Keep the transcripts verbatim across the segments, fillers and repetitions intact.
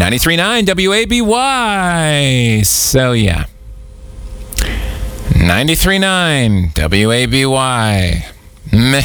ninety-three point nine W A B Y. So, yeah. ninety-three point nine W A B Y. Meh.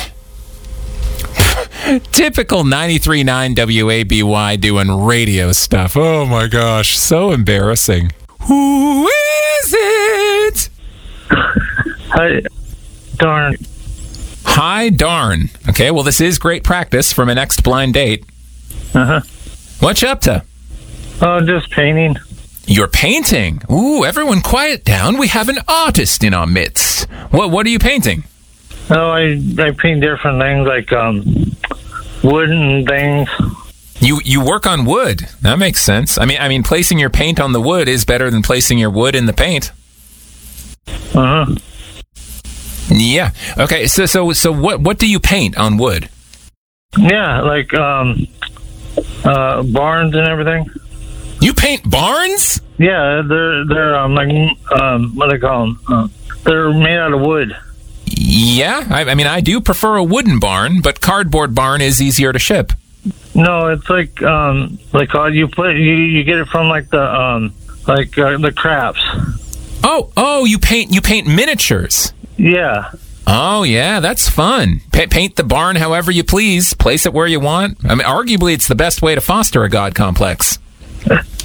Typical ninety-three point nine W A B Y doing radio stuff. Oh my gosh, so embarrassing. Who is it? Hi, darn. Hi, darn. Okay, well, this is great practice for my next blind date. Uh-huh. What you up to? Oh, just painting. You're painting? Ooh, everyone quiet down. We have an artist in our midst. What What are you painting? Oh, I, I paint different things, like um, wooden things. You you work on wood. That makes sense. I mean, I mean, placing your paint on the wood is better than placing your wood in the paint. Uh-huh. Yeah. Okay. So so so what what do you paint on wood? Yeah, like um, uh, barns and everything. You paint barns? Yeah, they're they're um like um what do they call them? Uh, they're made out of wood. Yeah. I, I mean, I do prefer a wooden barn, but cardboard barn is easier to ship. No, it's like um like uh, you put you you get it from like the um like uh, the crafts. Oh oh, you paint you paint miniatures. Yeah. Oh, yeah, that's fun. Pa- paint the barn however you please. Place it where you want. I mean, arguably, it's the best way to foster a God complex.